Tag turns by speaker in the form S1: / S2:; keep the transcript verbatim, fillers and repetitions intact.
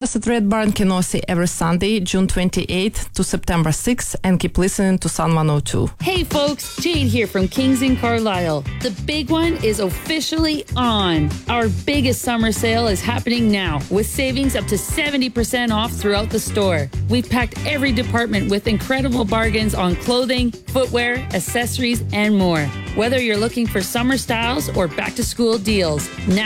S1: us at Red Barn Kenosha every Sunday, June twenty-eighth to September sixth, and keep listening to Sun one oh two.
S2: Hey folks, Jade here from Kings in Carlisle. The big one is officially on. Our biggest summer sale is happening now with savings up to seventy percent off throughout the store. We've packed every department with incredible bargains on clothing, footwear, accessories, and more. Whether you're looking for summer styles or back to school deals, now